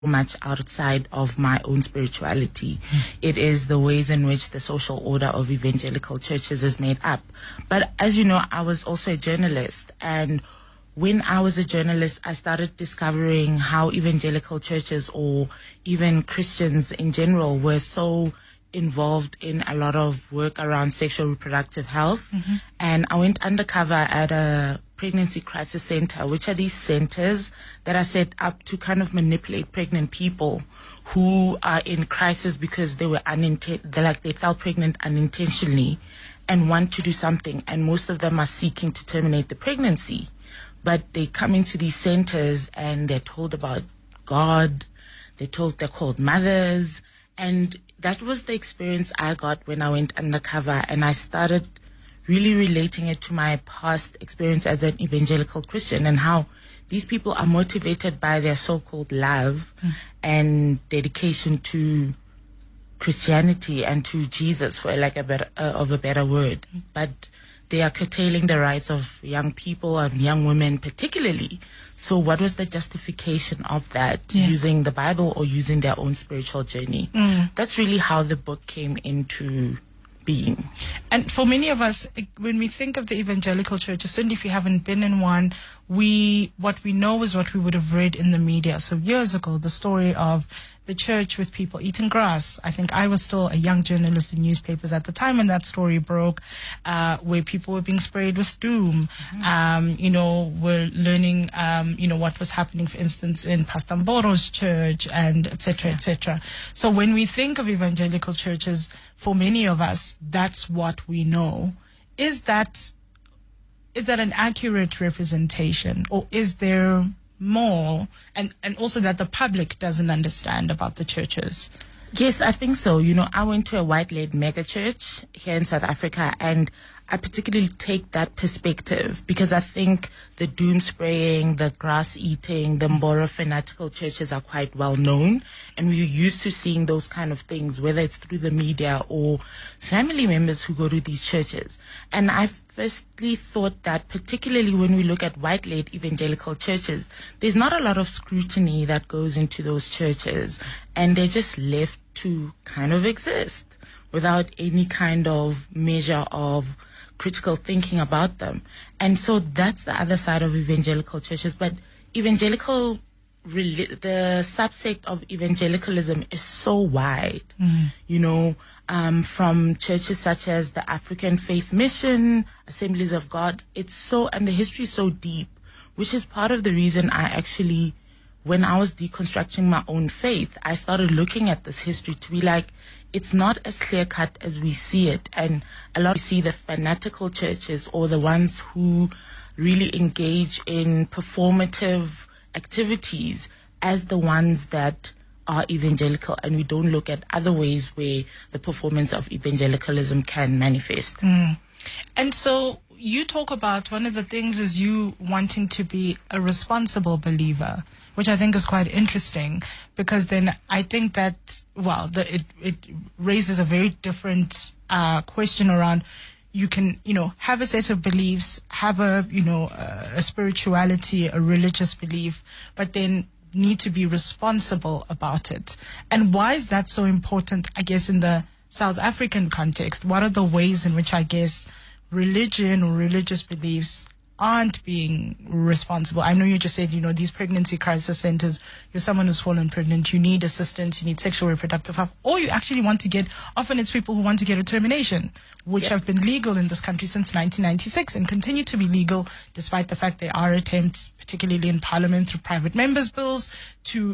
much outside of my own spirituality. It is the ways in which the social order of evangelical churches is made up. But as you know, I was also a journalist, and when I was a journalist, I started discovering how evangelical churches, or even Christians in general, were so involved in a lot of work around sexual reproductive health. And I went undercover at a pregnancy crisis center, which are these centers that are set up to kind of manipulate pregnant people who are in crisis because they were they fell pregnant unintentionally and want to do something, and most of them are seeking to terminate the pregnancy. But they come into these centers and they're told about God, they're called mothers, and that was the experience I got when I went undercover, and I started really relating it to my past experience as an evangelical Christian, and how these people are motivated by their so-called love and dedication to Christianity and to Jesus, for lack of a better word. But they are curtailing the rights of young people, of young women particularly. So what was the justification of that, using the Bible or using their own spiritual journey? That's really how the book came into being. And for many of us, when we think of the evangelical church, certainly if you haven't been in one, what we know is what we would have read in the media. So years ago, the story of the church with people eating grass. I think I was still a young journalist in newspapers at the time when that story broke, where people were being sprayed with doom. We're learning, what was happening, for instance, in Pastor Mboro's church, and et cetera, et cetera. So when we think of evangelical churches, for many of us, that's what we know. Is that an accurate representation, or is there more, and also that the public doesn't understand about the churches? Yes, I think so. I went to a white-led mega church here in South Africa, and I particularly take that perspective because I think the doom spraying, the grass eating, the Mboro fanatical churches are quite well known, and we're used to seeing those kind of things, whether it's through the media or family members who go to these churches. And I firstly thought that particularly when we look at white-led evangelical churches, there's not a lot of scrutiny that goes into those churches, and they're just left to kind of exist without any kind of measure of critical thinking about them. And so that's the other side of evangelical churches. But the subsect of evangelicalism is so wide, from churches such as the African Faith Mission, Assemblies of God. And the history is so deep, which is part of the reason when I was deconstructing my own faith, I started looking at this history to be like, it's not as clear-cut as we see it. And a lot of see the fanatical churches, or the ones who really engage in performative activities, as the ones that are evangelical, and we don't look at other ways where the performance of evangelicalism can manifest. And so you talk about one of the things is you wanting to be a responsible believer, which I think is quite interesting, because then I think that, it raises a very different question around, you can, have a set of beliefs, have a spirituality, a religious belief, but then need to be responsible about it. And why is that so important, I guess, in the South African context? What are the ways in which, I guess, religion or religious beliefs aren't being responsible? I know you just said, these pregnancy crisis centers, you're someone who's fallen pregnant, you need assistance, you need sexual reproductive health, or you actually want to get, often it's people who want to get a termination, which have been legal in this country since 1996 and continue to be legal, despite the fact there are attempts, particularly in Parliament through private members' bills, to,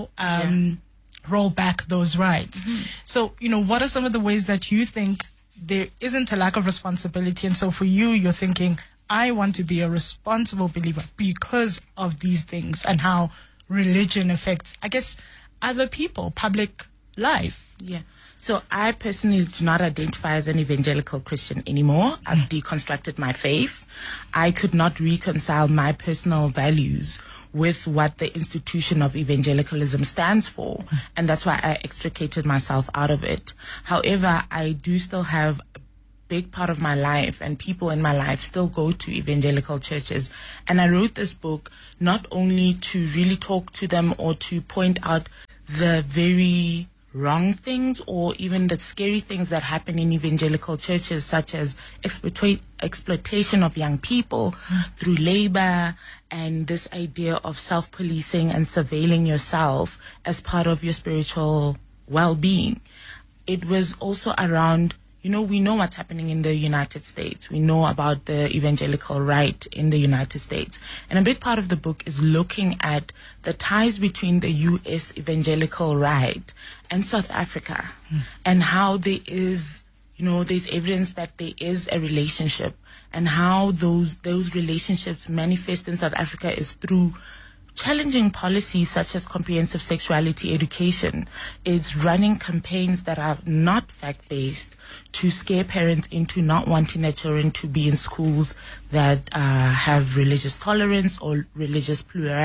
roll back those rights. So, what are some of the ways that you think there isn't a lack of responsibility? And so for you, you're thinking, I want to be a responsible believer because of these things and how religion affects, I guess, other people, public life. Yeah. So I personally do not identify as an evangelical Christian anymore. I've deconstructed my faith. I could not reconcile my personal values with what the institution of evangelicalism stands for. And that's why I extricated myself out of it. However, I do still have big part of my life, and people in my life still go to evangelical churches. And I wrote this book not only to really talk to them or to point out the very wrong things or even the scary things that happen in evangelical churches, such as exploitation of young people through labor, and this idea of self-policing and surveilling yourself as part of your spiritual well-being. It was also around, we know what's happening in the United States. We know about the evangelical right in the United States. And a big part of the book is looking at the ties between the U.S. evangelical right and South Africa, and how there is, there's evidence that there is a relationship, and how those relationships manifest in South Africa is through challenging policies such as comprehensive sexuality education. It's running campaigns that are not fact-based to scare parents into not wanting their children to be in schools that have religious tolerance or religious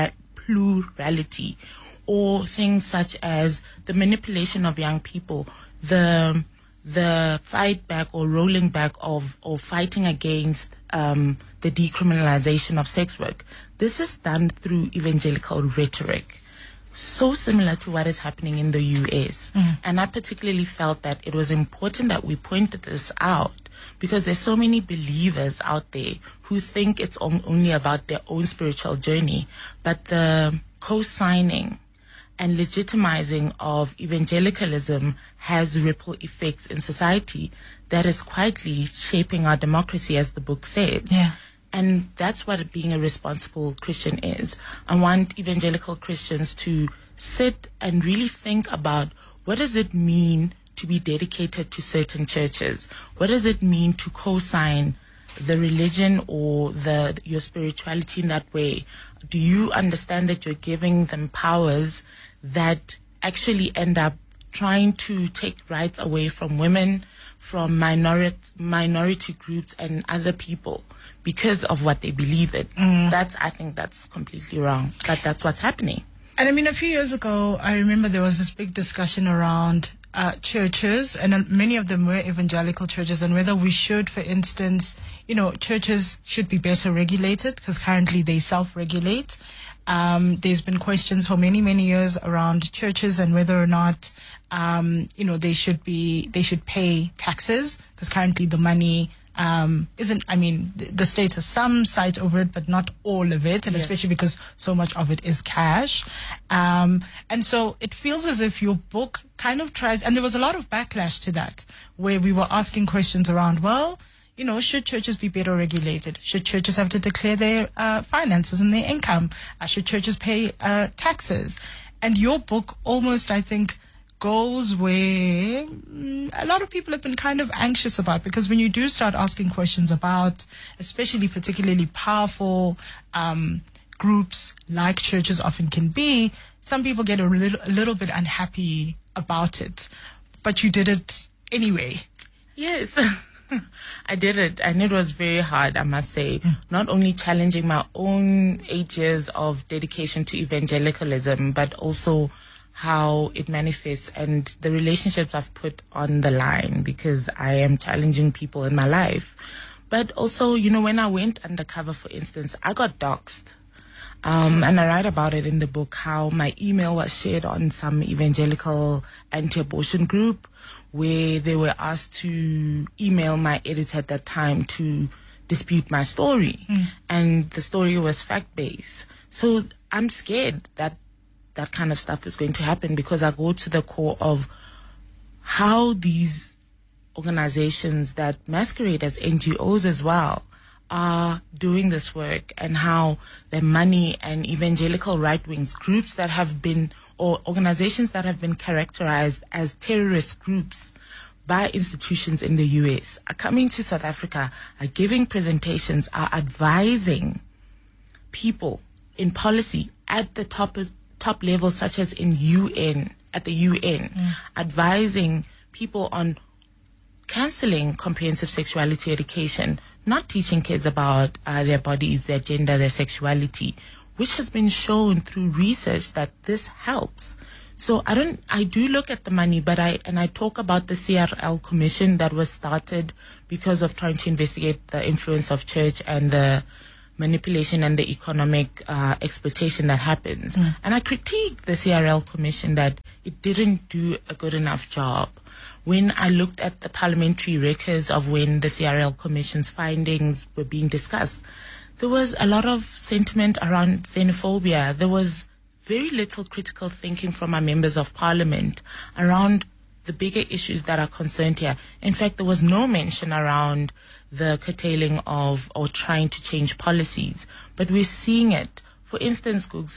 plurality, or things such as the manipulation of young people, the fight back or rolling back of or fighting against the decriminalization of sex work. This is done through evangelical rhetoric, so similar to what is happening in the U.S. And I particularly felt that it was important that we pointed this out, because there's so many believers out there who think it's only about their own spiritual journey, but the co-signing and legitimizing of evangelicalism has ripple effects in society that is quietly shaping our democracy, as the book says. Yeah. And that's what being a responsible Christian is. I want evangelical Christians to sit and really think about, what does it mean to be dedicated to certain churches? What does it mean to co-sign the religion or your spirituality in that way? Do you understand that you're giving them powers that actually end up trying to take rights away from women, from minority groups and other people because of what they believe in? I think that's completely wrong, but that's what's happening. And I mean, a few years ago, I remember there was this big discussion around churches, and many of them were evangelical churches, and whether we should, for instance, churches should be better regulated, because currently they self-regulate. There's been questions for many, many years around churches and whether or not, they should pay taxes, because currently the money the state has some sight over it, but not all of it, and especially because so much of it is cash. And so it feels as if your book kind of tries, and there was a lot of backlash to that, where we were asking questions around, should churches be better regulated? Should churches have to declare their finances and their income? Should churches pay taxes? And your book almost, I think, goes where a lot of people have been kind of anxious about, because when you do start asking questions about, especially particularly powerful groups like churches often can be, some people get a little bit unhappy about it. But you did it anyway. Yes. I did it, and it was very hard, I must say. Not only challenging my own 8 years of dedication to evangelicalism, but also how it manifests and the relationships I've put on the line, because I am challenging people in my life. But also, when I went undercover, for instance, I got doxxed. And I write about it in the book, how my email was shared on some evangelical anti-abortion group, where they were asked to email my editor at that time to dispute my story. And the story was fact-based. So I'm scared that that kind of stuff is going to happen, because I go to the core of how these organizations that masquerade as NGOs as well are doing this work, and how the money and evangelical right-wings groups that have been, or organizations that have been characterized as terrorist groups by institutions in the US, are coming to South Africa, are giving presentations, are advising people in policy at the top levels, such as at the UN, advising people on cancelling comprehensive sexuality education, not teaching kids about their bodies, their gender, their sexuality, which has been shown through research that this helps. So I do look at the money, but I talk about the CRL commission that was started because of trying to investigate the influence of church and the manipulation and the economic exploitation that happens. And I critique the CRL commission that it didn't do a good enough job. When I looked at the parliamentary records of when the CRL commission's findings were being discussed, there was a lot of sentiment around xenophobia. There was very little critical thinking from our members of parliament around the bigger issues that are concerned here. In fact, there was no mention around the curtailing of or trying to change policies. But we're seeing it. For instance, Googs,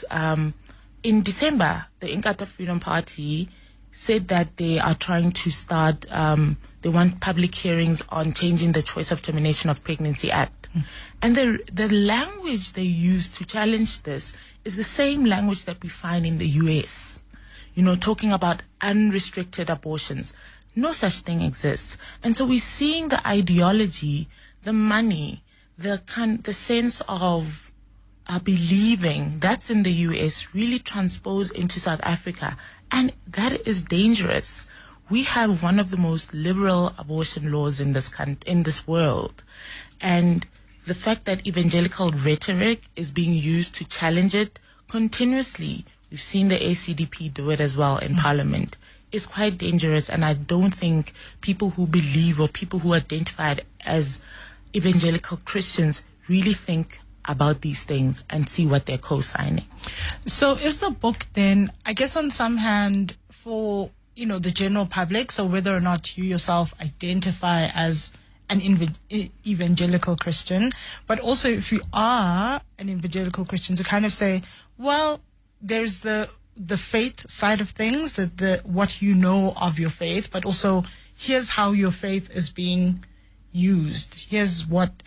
in December, the Inkatha Freedom Party said that they are trying to start, they want public hearings on changing the Choice of Termination of Pregnancy Act. And the language they use to challenge this is the same language that we find in the US. Talking about unrestricted abortions. No such thing exists. And so we're seeing the ideology, the money, the sense of believing that's in the US really transposed into South Africa. And that is dangerous. We have one of the most liberal abortion laws in this world. And the fact that evangelical rhetoric is being used to challenge it continuously, we've seen the ACDP do it as well in Parliament, is quite dangerous. And I don't think people who believe or people who identify as evangelical Christians really think about these things and see what they're co-signing. So is the book then, I guess on some hand, for, the general public, so whether or not you yourself identify as an evangelical Christian, but also if you are an evangelical Christian, to kind of say, well, there's the faith side of things, the what you know of your faith, but also here's how your faith is being used. Here's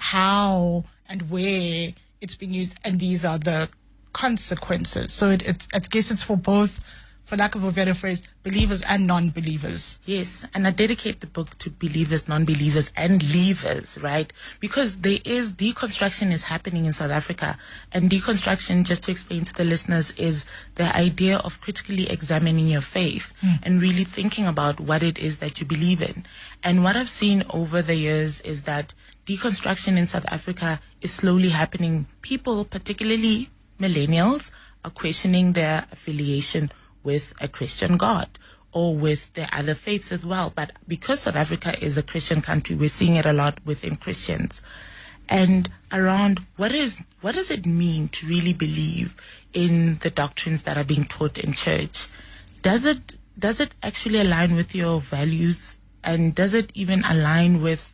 how and where it's being used, and these are the consequences. So I guess it's for both, for lack of a better phrase, believers and non-believers. Yes, and I dedicate the book to believers, non-believers, and leavers, right? Because deconstruction is happening in South Africa. And deconstruction, just to explain to the listeners, is the idea of critically examining your faith and really thinking about what it is that you believe in. And what I've seen over the years is that deconstruction in South Africa is slowly happening. People, particularly millennials, are questioning their affiliation with a Christian God or with the other faiths as well. But because South Africa is a Christian country, we're seeing it a lot within Christians. And around what does it mean to really believe in the doctrines that are being taught in church? Does it actually align with your values? And does it even align with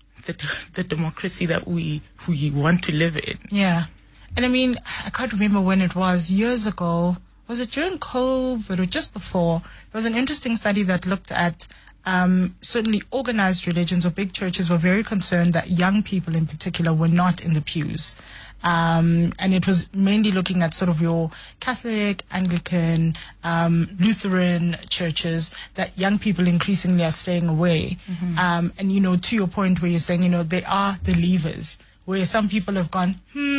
the democracy that we want to live in? Yeah. And I mean, I can't remember when it was, years ago. Was it during COVID or just before? There was an interesting study that looked at certainly organized religions or big churches were very concerned that young people in particular were not in the pews. And it was mainly looking at sort of your Catholic, Anglican, Lutheran churches, that young people increasingly are staying away. And, to your point where you're saying, they are the leavers, where some people have gone,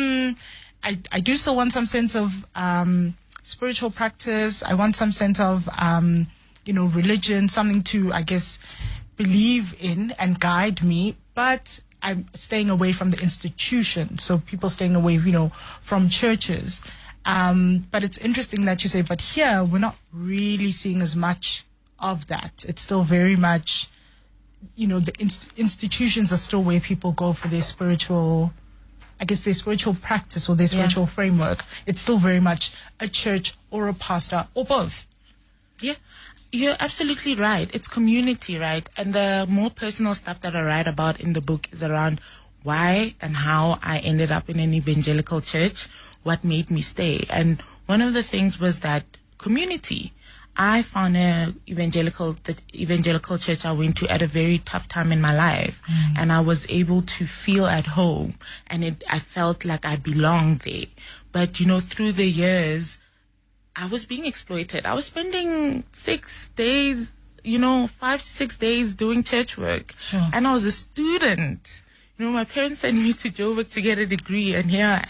I do still want some sense of spiritual practice. I want some sense of, religion, something to, I guess, believe in and guide me, but I'm staying away from the institution. So people staying away, from churches. But it's interesting that you say, but here we're not really seeing as much of that. It's still very much, the institutions are still where people go for their spiritual, their spiritual practice or their spiritual framework. It's still very much a church or a pastor or both. Yeah, you're absolutely right. It's community, right? And the more personal stuff that I write about in the book is around why and how I ended up in an evangelical church, what made me stay. And one of the things was that community. I found the evangelical church I went to at a very tough time in my life, and I was able to feel at home, and I felt like I belonged there. But through the years, I was being exploited. I was spending 6 days, 5 to 6 days doing church work, and I was a student. My parents sent me to Joburg to get a degree, and here I am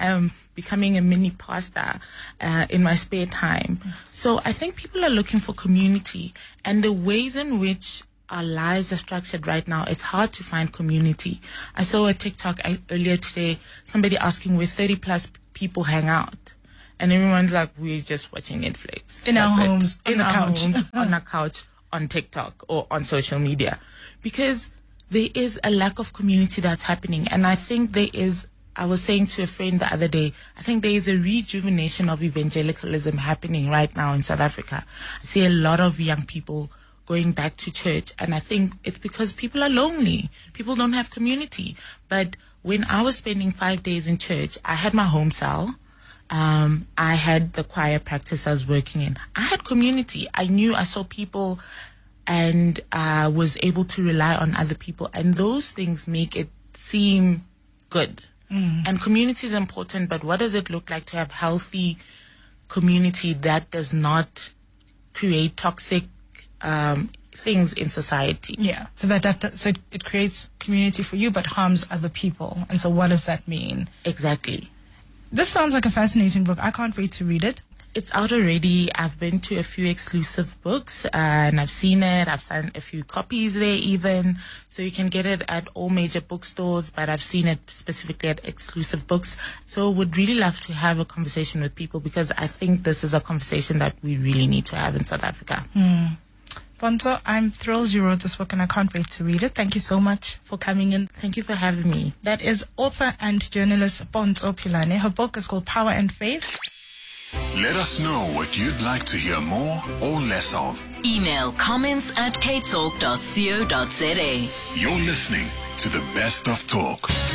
becoming a mini pastor in my spare time. So I think people are looking for community, and the ways in which our lives are structured right now, it's hard to find community. I saw a TikTok earlier today, somebody asking where 30 plus people hang out. And everyone's like, we're just watching Netflix. In our homes, on our couch, on TikTok or on social media. Because there is a lack of community that's happening. And I think I was saying to a friend the other day, I think there is a rejuvenation of evangelicalism happening right now in South Africa. I see a lot of young people going back to church, and I think it's because people are lonely. People don't have community. But when I was spending 5 days in church, I had my home cell. I had the choir practice I was working in. I had community. I saw people, and I was able to rely on other people. And those things make it seem good. And community is important, but what does it look like to have healthy community that does not create toxic things in society? Yeah, so so it creates community for you but harms other people. And so what does that mean? Exactly. This sounds like a fascinating book. I can't wait to read it. It's out already. I've been to a few exclusive books and I've seen it. I've signed a few copies there even. So you can get it at all major bookstores, but I've seen it specifically at exclusive books. So would really love to have a conversation with people, because I think this is a conversation that we really need to have in South Africa. Ponzo, I'm thrilled you wrote this book and I can't wait to read it. Thank you so much for coming in. Thank you for having me. That is author and journalist Ponzo Philane. Her book is called Power and Faith. Let us know what you'd like to hear more or less of. Email comments@capetalk.co.za. You're listening to the Best of Talk.